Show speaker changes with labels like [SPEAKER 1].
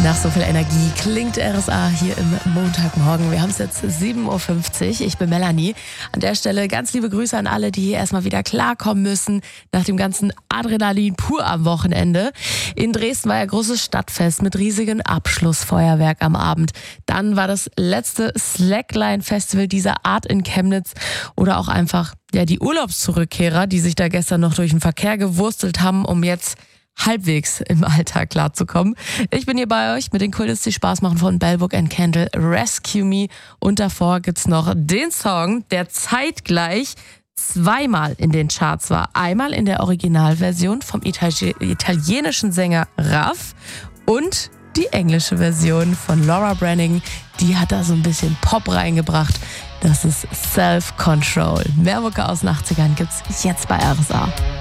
[SPEAKER 1] Nach so viel Energie klingt RSA hier im Montagmorgen. Wir haben es jetzt 7.50 Uhr. Ich bin Melanie. An der Stelle ganz liebe Grüße an alle, die hier erstmal wieder klarkommen müssen nach dem ganzen Adrenalin pur am Wochenende. In Dresden war ja großes Stadtfest mit riesigem Abschlussfeuerwerk am Abend. Dann war das letzte Slackline-Festival dieser Art in Chemnitz oder auch einfach die Urlaubszurückkehrer, die sich da gestern noch durch den Verkehr gewurstelt haben, um jetzt halbwegs im Alltag klarzukommen. Ich bin hier bei euch mit den Coolest, die Spaß machen von Bellbook & Candle, Rescue Me. Und davor gibt's noch den Song, der zeitgleich zweimal in den Charts war. Einmal in der Originalversion vom italienischen Sänger Raff und die englische Version von Laura Branigan. Die hat da so ein bisschen Pop reingebracht. Das ist Self Control. Mehr Mucke aus den 80ern gibt's jetzt bei RSA.